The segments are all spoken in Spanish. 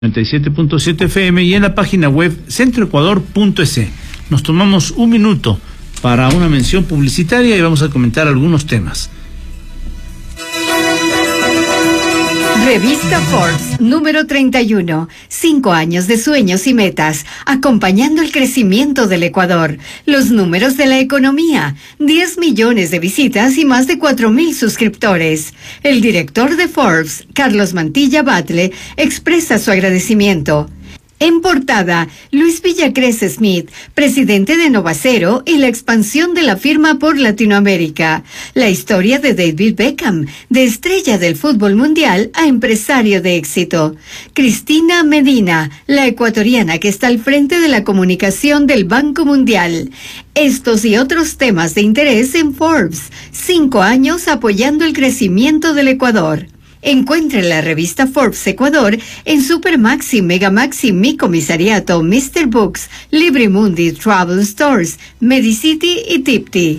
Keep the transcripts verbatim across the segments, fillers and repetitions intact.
noventa y siete punto siete F M y en la página web centro ecuador punto es. Nos tomamos un minuto para una mención publicitaria y vamos a comentar algunos temas. Revista Forbes, número treinta y uno. Cinco años de sueños y metas, acompañando el crecimiento del Ecuador. Los números de la economía, diez millones de visitas y más de cuatro mil suscriptores. El director de Forbes, Carlos Mantilla Batle, expresa su agradecimiento. En portada, Luis Villacrés Smith, presidente de Novacero y la expansión de la firma por Latinoamérica. La historia de David Beckham, de estrella del fútbol mundial a empresario de éxito. Cristina Medina, la ecuatoriana que está al frente de la comunicación del Banco Mundial. Estos y otros temas de interés en Forbes. Cinco años apoyando el crecimiento del Ecuador. Encuentre la revista Forbes Ecuador en Supermaxi, Megamaxi, Mi Comisariato, mister Books, Librimundi, Travel Stores, Medicity y Tipti.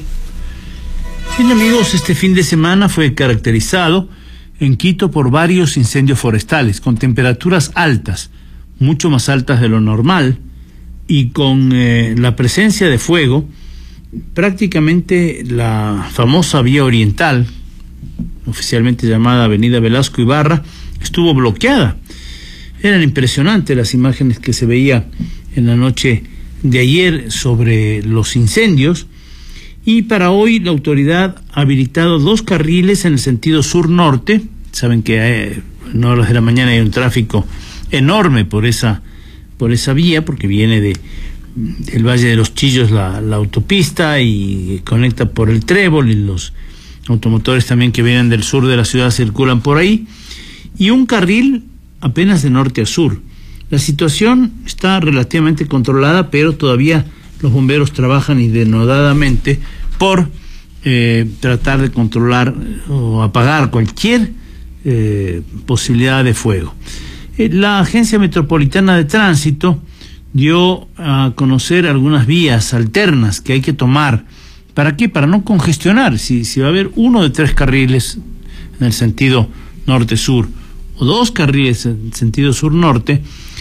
Bien, amigos, este fin de semana fue caracterizado en Quito por varios incendios forestales con temperaturas altas, mucho más altas de lo normal, y con eh, la presencia de fuego. Prácticamente la famosa vía oriental, oficialmente llamada Avenida Velasco Ibarra, estuvo bloqueada. Eran impresionantes las imágenes que se veía en la noche de ayer sobre los incendios, y para hoy la autoridad ha habilitado dos carriles en el sentido sur-norte. Saben que eh, en horas de la mañana hay un tráfico enorme por esa, por esa vía, porque viene de del Valle de los Chillos la, la autopista y conecta por el Trébol, y los automotores también que vienen del sur de la ciudad circulan por ahí, y un carril apenas de norte a sur. La situación está relativamente controlada, pero todavía los bomberos trabajan denodadamente por eh, tratar de controlar o apagar cualquier eh, posibilidad de fuego. Eh, la Agencia Metropolitana de Tránsito dio a conocer algunas vías alternas que hay que tomar. ¿Para qué? Para no congestionar. Si, si va a haber uno de tres carriles en el sentido norte-sur o dos carriles en el sentido sur-norte,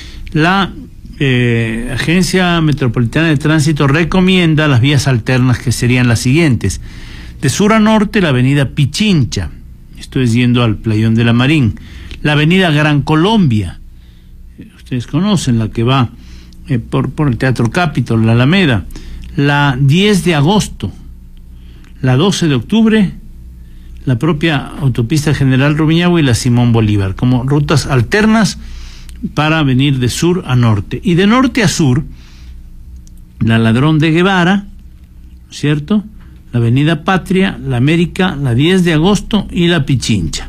la eh, Agencia Metropolitana de Tránsito recomienda las vías alternas, que serían las siguientes. De sur a norte, la avenida Pichincha, esto es yendo al Playón de la Marín. La avenida Gran Colombia, ustedes conocen, la que va eh, por, por el Teatro Capitol, la Alameda. La diez de agosto, la doce de octubre, la propia autopista General Rumiñahui y la Simón Bolívar, como rutas alternas para venir de sur a norte. Y de norte a sur, la Ladrón de Guevara, ¿cierto?, la Avenida Patria, la América, la diez de agosto y la Pichincha.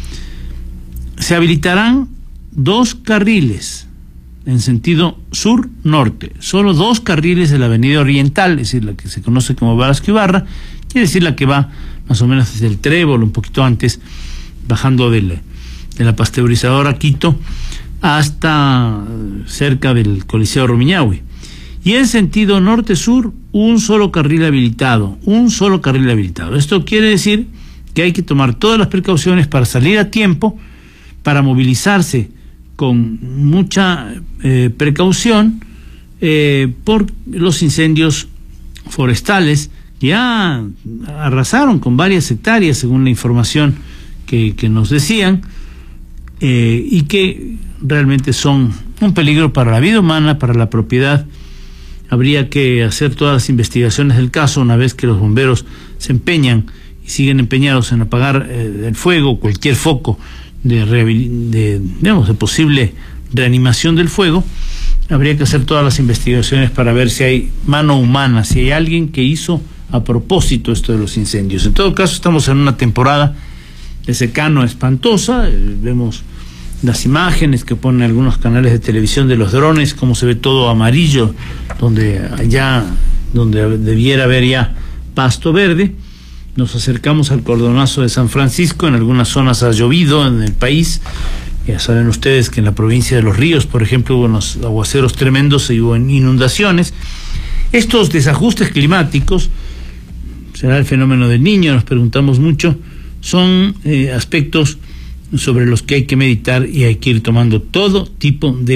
Se habilitarán dos carriles en sentido sur-norte, solo dos carriles de la avenida oriental, es decir, la que se conoce como Velasco Ibarra, quiere decir la que va más o menos desde el Trébol, un poquito antes, bajando del, de la pasteurizadora Quito hasta cerca del Coliseo Rumiñahui. Y en sentido norte-sur, un solo carril habilitado, un solo carril habilitado. Esto quiere decir que hay que tomar todas las precauciones para salir a tiempo, para movilizarse con mucha eh, precaución eh, por los incendios forestales que ya arrasaron con varias hectáreas, según la información que, que nos decían, eh, y que realmente son un peligro para la vida humana, para la propiedad. Habría que hacer todas las investigaciones del caso una vez que los bomberos se empeñan y siguen empeñados en apagar eh, el fuego, cualquier foco de, de, digamos, de posible reanimación del fuego. Habría que hacer todas las investigaciones para ver si hay mano humana, si hay alguien que hizo a propósito esto de los incendios. En todo caso, estamos en una temporada de secano espantosa. Eh, vemos las imágenes que ponen algunos canales de televisión de los drones, cómo se ve todo amarillo, donde allá, donde debiera haber ya pasto verde. Nos acercamos al cordonazo de San Francisco, en algunas zonas ha llovido en el país. Ya saben ustedes que en la provincia de Los Ríos, por ejemplo, hubo unos aguaceros tremendos y hubo inundaciones. Estos desajustes climáticos, será el fenómeno del Niño, nos preguntamos mucho, son eh, aspectos sobre los que hay que meditar y hay que ir tomando todo tipo de